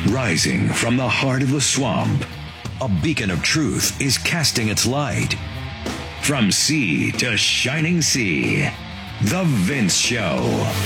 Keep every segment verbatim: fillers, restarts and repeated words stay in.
Rising from the heart of the swamp, a beacon of truth is casting its light. From sea to shining sea, The Vince Show.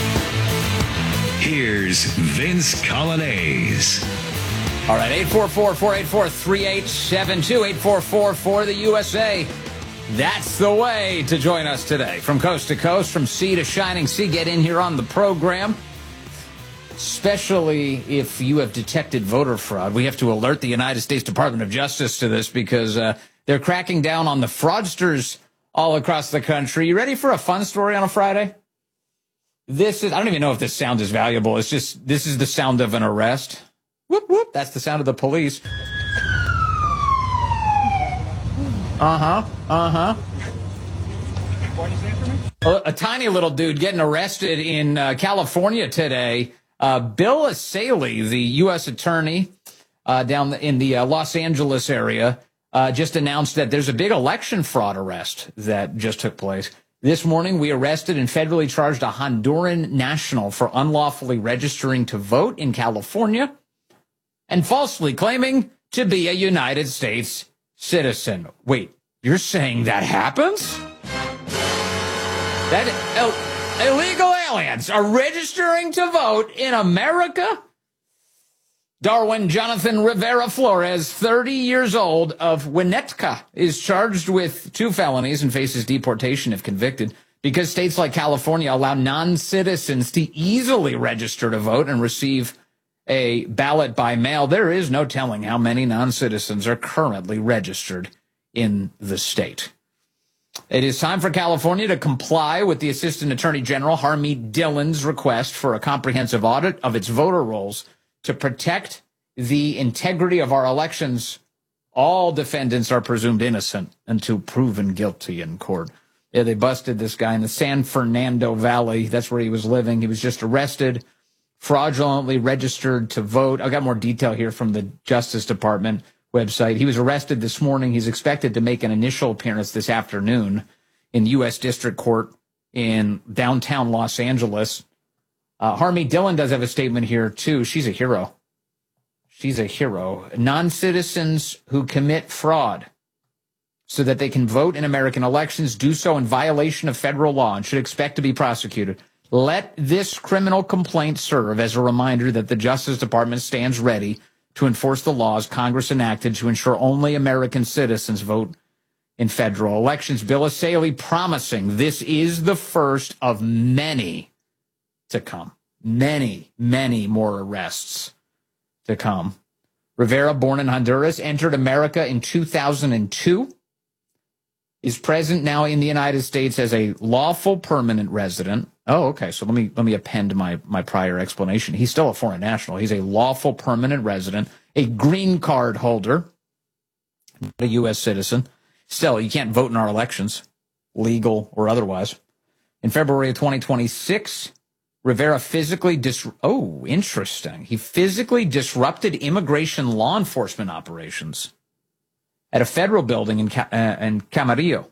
Here's Vince Coglianese. All right, eight four four, four eight four, three eight seven two, eight four four for the U S A. That's the way to join us today. From coast to coast, from sea to shining sea, get in here on the program. Especially if you have detected voter fraud. We have to alert the United States Department of Justice to this because uh, they're cracking down on the fraudsters all across the country. You ready for a fun story on a Friday? This is, I don't even know if this sound is valuable. It's just, this is the sound of an arrest. Whoop, whoop. That's the sound of the police. Uh-huh, uh-huh. A, a tiny little dude getting arrested in uh, California today. Uh, Bill Asaley, the U S attorney uh, down in the uh, Los Angeles area, uh, just announced that there's a big election fraud arrest that just took place. This morning, we arrested and federally charged a Honduran national for unlawfully registering to vote in California and falsely claiming to be a United States citizen. Wait, you're saying that happens? That uh, illegal aliens are registering to vote in America? Darwin Jonathan Rivera Flores, thirty years old, of Winnetka, is charged with two felonies and faces deportation if convicted because states like California allow non-citizens to easily register to vote and receive a ballot by mail. There is no telling how many non-citizens are currently registered in the state. It is time for California to comply with the Assistant Attorney General Harmeet Dillon's request for a comprehensive audit of its voter rolls to protect the integrity of our elections. All defendants are presumed innocent until proven guilty in court. Yeah, they busted this guy in the San Fernando Valley. That's where he was living. He was just arrested, fraudulently registered to vote. I got more detail here from the Justice Department website. He was arrested this morning. He's expected to make an initial appearance this afternoon in U S District Court in downtown Los Angeles. Uh, Harmeet Dillon does have a statement here, too. She's a hero. She's a hero. Non-citizens who commit fraud so that they can vote in American elections do so in violation of federal law and should expect to be prosecuted. Let this criminal complaint serve as a reminder that the Justice Department stands ready to enforce the laws Congress enacted to ensure only American citizens vote in federal elections. Bill Asaley promising this is the first of many to come. Many, many more arrests to come. Rivera, born in Honduras, entered America in two thousand two, is present now in the United States as a lawful permanent resident. Oh, okay. So let me let me append my, my prior explanation. He's still a foreign national. He's a lawful permanent resident, a green card holder, not a U S citizen. Still, you can't vote in our elections, legal or otherwise. In February of twenty twenty-six, Rivera physically dis- oh, interesting. He physically disrupted immigration law enforcement operations at a federal building in, Ca- uh, in Camarillo,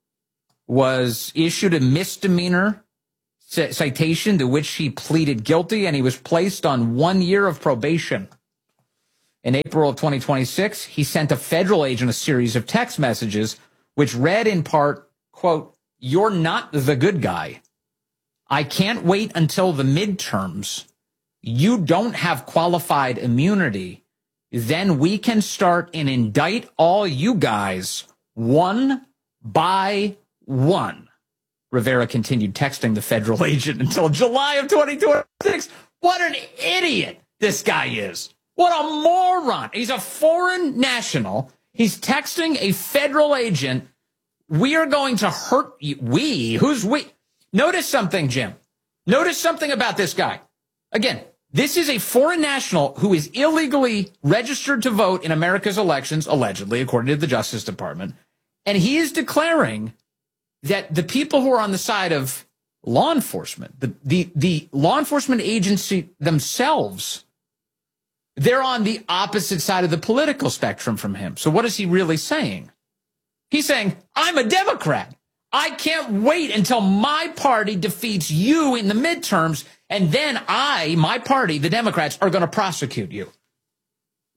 was issued a misdemeanor c- citation to which he pleaded guilty, and he was placed on one year of probation. In April of twenty twenty-six, he sent a federal agent a series of text messages which read in part, quote, "You're not the good guy. I can't wait until the midterms. You don't have qualified immunity. Then we can start and indict all you guys one by one." Rivera continued texting the federal agent until July of twenty twenty-six. What an idiot this guy is. What a moron. He's a foreign national. He's texting a federal agent. We are going to hurt you. We? Who's we? Notice something, Jim. Notice something about this guy. Again, this is a foreign national who is illegally registered to vote in America's elections, allegedly, according to the Justice Department. And he is declaring that the people who are on the side of law enforcement, the, the, the law enforcement agency themselves, they're on the opposite side of the political spectrum from him. So what is he really saying? He's saying, I'm a Democrat. I can't wait until my party defeats you in the midterms, and then I, my party, the Democrats, are going to prosecute you.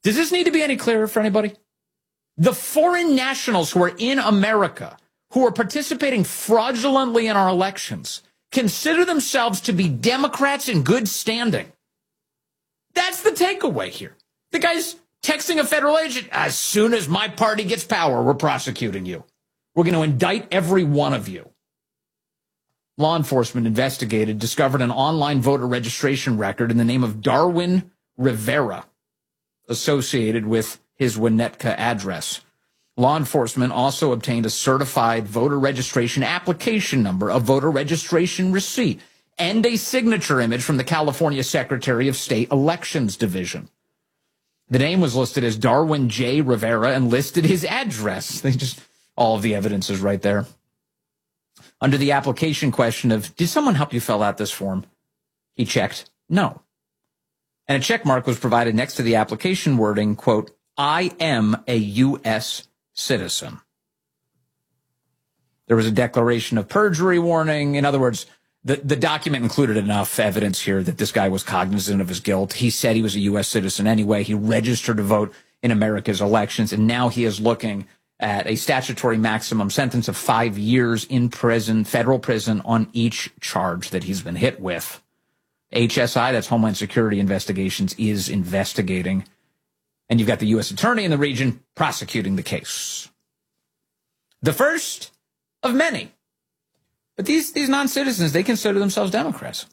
Does this need to be any clearer for anybody? The foreign nationals who are in America, who are participating fraudulently in our elections, consider themselves to be Democrats in good standing. That's the takeaway here. The guy's texting a federal agent, as soon as my party gets power, we're prosecuting you. We're going to indict every one of you. Law enforcement investigated, discovered an online voter registration record in the name of Darwin Rivera associated with his Winnetka address. Law enforcement also obtained a certified voter registration application number, a voter registration receipt, and a signature image from the California Secretary of State Elections Division. The name was listed as Darwin J. Rivera and listed his address. They just, all of the evidence is right there. Under the application question of, did someone help you fill out this form? He checked, no. And a check mark was provided next to the application wording, quote, I am a U S citizen. There was a declaration of perjury warning. In other words, the, the document included enough evidence here that this guy was cognizant of his guilt. He said he was a U S citizen anyway. He registered to vote in America's elections, and now he is looking at a statutory maximum sentence of five years in prison, federal prison, on each charge that he's been hit with. H S I, that's Homeland Security Investigations, is investigating. And you've got the U S attorney in the region prosecuting the case. The first of many. But these, these non-citizens, they consider themselves Democrats.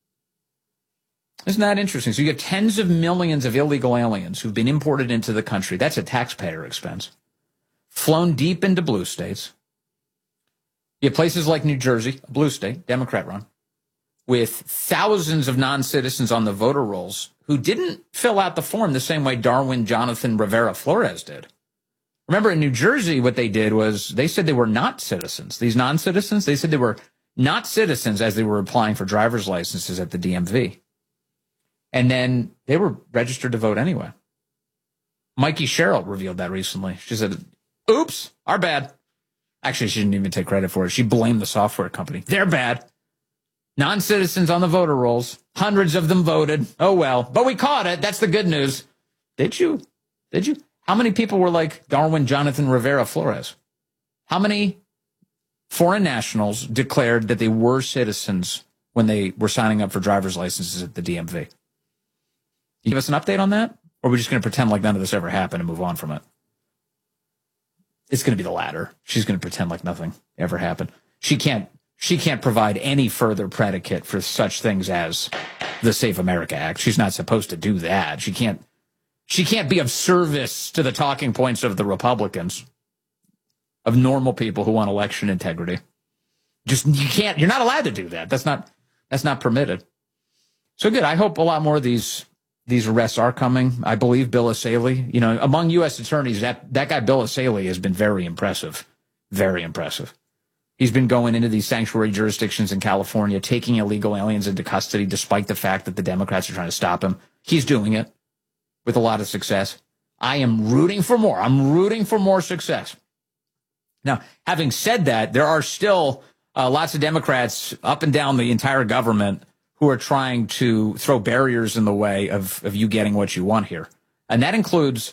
Isn't that interesting? So you have tens of millions of illegal aliens who've been imported into the country. That's a taxpayer expense. Flown deep into blue states. You have places like New Jersey, a blue state, Democrat run, with thousands of non-citizens on the voter rolls who didn't fill out the form the same way Darwin Jonathan Rivera Flores did. Remember, in New Jersey, what they did was they said they were not citizens. These non-citizens, they said they were not citizens as they were applying for driver's licenses at the D M V. And then they were registered to vote anyway. Mikey Sherrill revealed that recently. She said, oops, our bad. Actually, she didn't even take credit for it. She blamed the software company. They're bad. Non-citizens on the voter rolls. Hundreds of them voted. Oh, well. But we caught it. That's the good news. Did you? Did you? How many people were like Darwin Jonathan Rivera Flores? How many foreign nationals declared that they were citizens when they were signing up for driver's licenses at the D M V? You give us an update on that? Or are we just going to pretend like none of this ever happened and move on from it? It's going to be the latter. She's going to pretend like nothing ever happened. She can't. She can't provide any further predicate for such things as the Safe America Act. She's not supposed to do that. She can't. She can't be of service to the talking points of the Republicans, of normal people who want election integrity. Just you can't. You're not allowed to do that. That's not. That's not permitted. So good. I hope a lot more of these these arrests are coming. I believe Bill Asaley, you know, among U S attorneys, that that guy Bill Asaley has been very impressive, very impressive. He's been going into these sanctuary jurisdictions in California, taking illegal aliens into custody, despite the fact that the Democrats are trying to stop him. He's doing it with a lot of success. I am rooting for more. I'm rooting for more success. Now, having said that, there are still uh, lots of Democrats up and down the entire government who are trying to throw barriers in the way of, of you getting what you want here. And that includes